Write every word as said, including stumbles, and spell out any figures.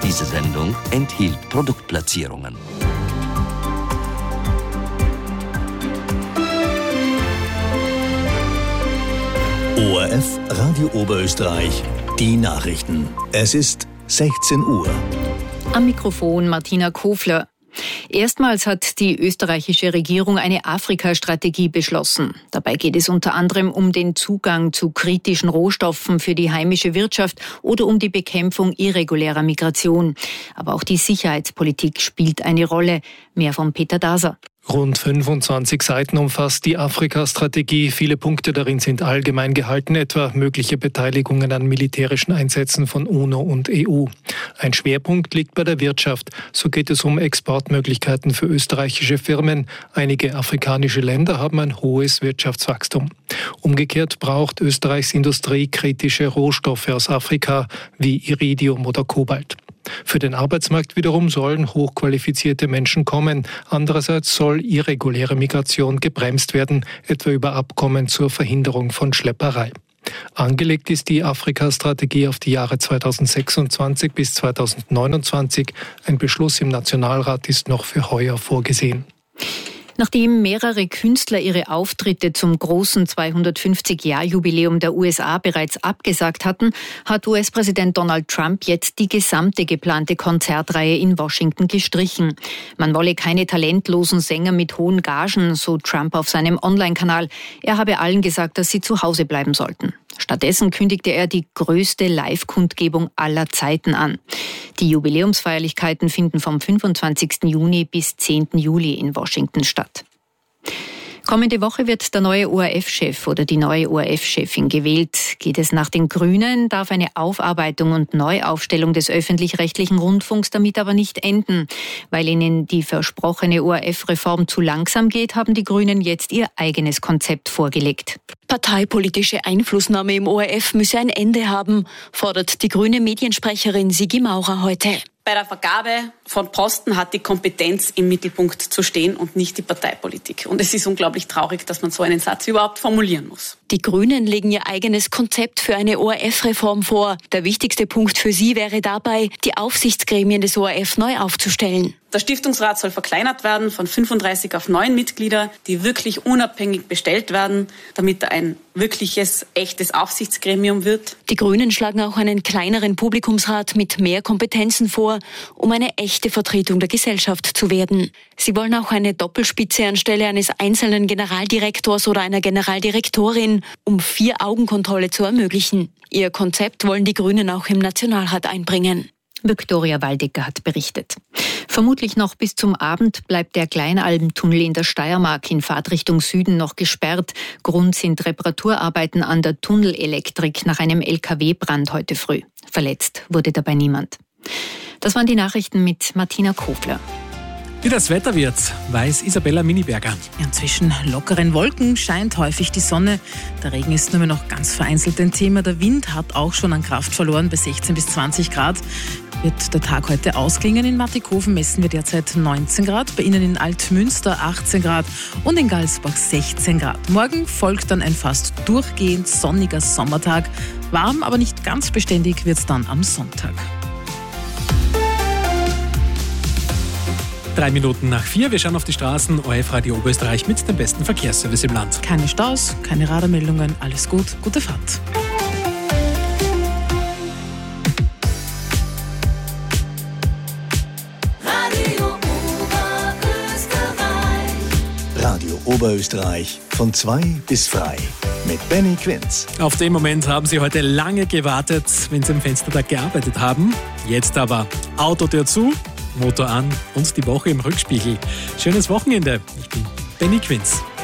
Diese Sendung enthielt Produktplatzierungen. O R F Radio Oberösterreich, die Nachrichten. Es ist sechzehn Uhr. Am Mikrofon Martina Kofler. Erstmals hat die österreichische Regierung eine Afrika-Strategie beschlossen. Dabei geht es unter anderem um den Zugang zu kritischen Rohstoffen für die heimische Wirtschaft oder um die Bekämpfung irregulärer Migration. Aber auch die Sicherheitspolitik spielt eine Rolle. Mehr von Peter Daser. Rund fünfundzwanzig Seiten umfasst die Afrika-Strategie. Viele Punkte darin sind allgemein gehalten, etwa mögliche Beteiligungen an militärischen Einsätzen von UNO und E U. Ein Schwerpunkt liegt bei der Wirtschaft. So geht es um Exportmöglichkeiten für österreichische Firmen. Einige afrikanische Länder haben ein hohes Wirtschaftswachstum. Umgekehrt braucht Österreichs Industrie kritische Rohstoffe aus Afrika wie Iridium oder Kobalt. Für den Arbeitsmarkt wiederum sollen hochqualifizierte Menschen kommen. Andererseits soll irreguläre Migration gebremst werden, etwa über Abkommen zur Verhinderung von Schlepperei. Angelegt ist die Afrika-Strategie auf die Jahre zweitausendsechsundzwanzig bis zweitausendneunundzwanzig. Ein Beschluss im Nationalrat ist noch für heuer vorgesehen. Nachdem mehrere Künstler ihre Auftritte zum großen zweihundertfünfzig-Jahr-Jubiläum der U S A bereits abgesagt hatten, hat U S-Präsident Donald Trump jetzt die gesamte geplante Konzertreihe in Washington gestrichen. Man wolle keine talentlosen Sänger mit hohen Gagen, so Trump auf seinem Online-Kanal. Er habe allen gesagt, dass sie zu Hause bleiben sollten. Stattdessen kündigte er die größte Live-Kundgebung aller Zeiten an. Die Jubiläumsfeierlichkeiten finden vom fünfundzwanzigsten Juni bis zehnten Juli in Washington statt. Kommende Woche wird der neue O R F-Chef oder die neue O R F-Chefin gewählt. Geht es nach den Grünen, darf eine Aufarbeitung und Neuaufstellung des öffentlich-rechtlichen Rundfunks damit aber nicht enden. Weil ihnen die versprochene O R F-Reform zu langsam geht, haben die Grünen jetzt ihr eigenes Konzept vorgelegt. Parteipolitische Einflussnahme im O R F müsse ein Ende haben, fordert die grüne Mediensprecherin Sigi Maurer heute. Bei der Vergabe von Posten hat die Kompetenz im Mittelpunkt zu stehen und nicht die Parteipolitik. Und es ist unglaublich traurig, dass man so einen Satz überhaupt formulieren muss. Die Grünen legen ihr eigenes Konzept für eine O R F-Reform vor. Der wichtigste Punkt für sie wäre dabei, die Aufsichtsgremien des O R F neu aufzustellen. Der Stiftungsrat soll verkleinert werden von fünfunddreißig auf neun Mitglieder, die wirklich unabhängig bestellt werden, damit er ein wirkliches, echtes Aufsichtsgremium wird. Die Grünen schlagen auch einen kleineren Publikumsrat mit mehr Kompetenzen vor, um eine echte Vertretung der Gesellschaft zu werden. Sie wollen auch eine Doppelspitze anstelle eines einzelnen Generaldirektors oder einer Generaldirektorin, um Vier-Augen-Kontrolle zu ermöglichen. Ihr Konzept wollen die Grünen auch im Nationalrat einbringen. Viktoria Waldecker hat berichtet. Vermutlich noch bis zum Abend bleibt der Kleinalmtunnel in der Steiermark in Fahrtrichtung Süden noch gesperrt. Grund sind Reparaturarbeiten an der Tunnelelektrik nach einem L K W-Brand heute früh. Verletzt wurde dabei niemand. Das waren die Nachrichten mit Martina Kofler. Wie das Wetter wird, weiß Isabella Miniberger. Ja, zwischen lockeren Wolken scheint häufig die Sonne. Der Regen ist nur mehr noch ganz vereinzelt ein Thema. Der Wind hat auch schon an Kraft verloren bei sechzehn bis zwanzig Grad. Wird der Tag heute ausklingen. In Mattighofen messen wir derzeit neunzehn Grad, bei Ihnen in Altmünster achtzehn Grad und in Galsbach sechzehn Grad. Morgen folgt dann ein fast durchgehend sonniger Sommertag. Warm, aber nicht ganz beständig wird es dann am Sonntag. Drei Minuten nach vier, wir schauen auf die Straßen. O R F Radio Oberösterreich mit dem besten Verkehrsservice im Land. Keine Staus, keine Radarmeldungen, alles gut, gute Fahrt. Radio Oberösterreich. Radio Oberösterreich von zwei bis frei mit Benny Quinz. Auf den Moment haben Sie heute lange gewartet, wenn Sie am Fenstertag gearbeitet haben. Jetzt aber Autotür zu, Motor an und die Woche im Rückspiegel. Schönes Wochenende. Ich bin Benny Quinz.